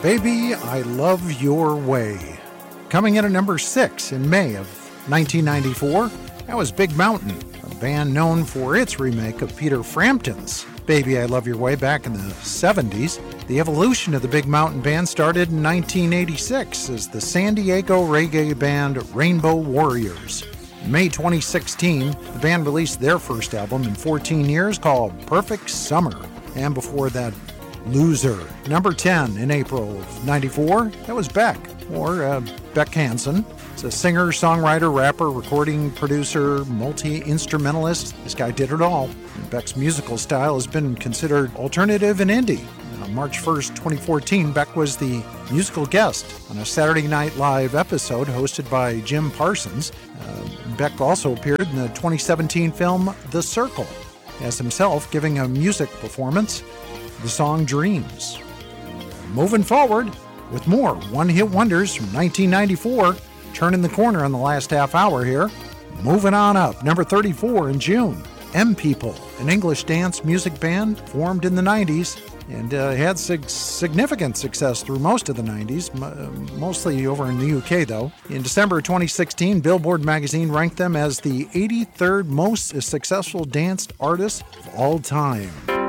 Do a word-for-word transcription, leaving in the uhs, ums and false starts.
Baby, I Love Your Way. Coming in at number six in May of nineteen ninety-four, that was Big Mountain, a band known for its remake of Peter Frampton's Baby, I Love Your Way back in the seventies. The evolution of the Big Mountain Band started in nineteen eighty-six as the San Diego reggae band Rainbow Warriors. In May twenty sixteen, the band released their first album in fourteen years called Perfect Summer, and before that, Loser. Number ten in April of ninety-four, that was Beck, or uh, Beck Hansen. It's a singer, songwriter, rapper, recording producer, multi-instrumentalist. This guy did it all. And Beck's musical style has been considered alternative and indie. On March first, twenty fourteen, Beck was the musical guest on a Saturday Night Live episode hosted by Jim Parsons. Uh, Beck also appeared in the twenty seventeen film The Circle, as himself giving a music performance, the song Dreams. Moving forward with more one-hit wonders from nineteen ninety-four, turning the corner on the last half hour here. Moving on up, number thirty-four in June, M People, an English dance music band formed in the nineties and uh, had sig- significant success through most of the nineties, m- mostly over in the U K though. In December twenty sixteen, Billboard magazine ranked them as the eighty-third most successful dance artists of all time.